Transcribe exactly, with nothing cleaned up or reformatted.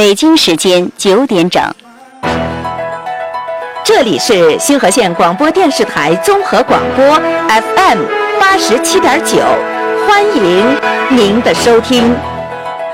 北京时间九点整。 这里是新河县广播电视台综合广播 F M 八十七点九，欢迎您的收听。